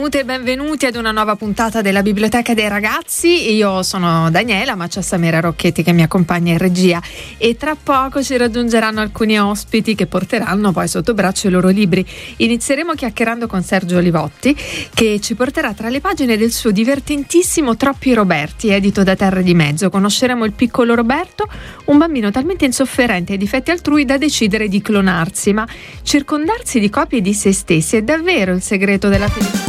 Benvenute e benvenuti ad una nuova puntata della Biblioteca dei Ragazzi. Io sono Daniela, ma c'è Samira Rocchetti che mi accompagna in regia e tra poco ci raggiungeranno alcuni ospiti che porteranno poi sotto braccio i loro libri. Inizieremo chiacchierando con Sergio Olivotti, che ci porterà tra le pagine del suo divertentissimo Troppi Roberti, edito da Terre di Mezzo. Conosceremo il piccolo Roberto, un bambino talmente insofferente ai difetti altrui da decidere di clonarsi, ma circondarsi di copie di se stessi è davvero il segreto della felicità.